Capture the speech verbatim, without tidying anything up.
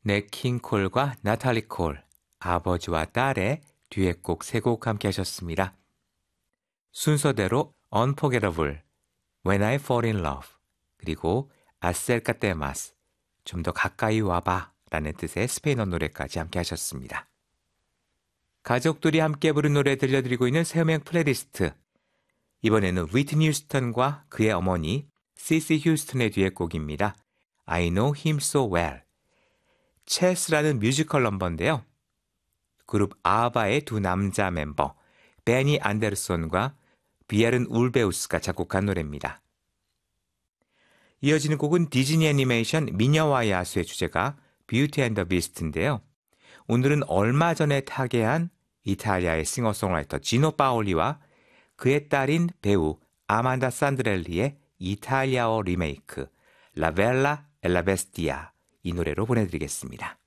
넷 킹콜과 나탈리 콜, 아버지와 딸의 듀엣곡 세 곡 함께 하셨습니다. 순서대로 Unforgettable, When I Fall in Love, 그리고 Acerca te más, 좀 더 가까이 와봐 라는 뜻의 스페인어 노래까지 함께 하셨습니다. 가족들이 함께 부른 노래 들려드리고 있는 새음악 플레이리스트. 이번에는 위트니 휴스턴과 그의 어머니 시시 휴스턴의 듀엣곡입니다. I know him so well. 체스라는 뮤지컬 넘버인데요. 그룹 아바의 두 남자 멤버 베니 안데르손과 비에른 울베우스가 작곡한 노래입니다. 이어지는 곡은 디즈니 애니메이션 미녀와 야수의 주제가 뷰티 앤 더 비스트인데요. 오늘은 얼마 전에 타계한 이탈리아의 싱어송라이터 지노 파올리와 그의 딸인 배우 아만다 산드렐리의 이탈리아어 리메이크 La Bella e la Bestia, 이 노래로 보내드리겠습니다.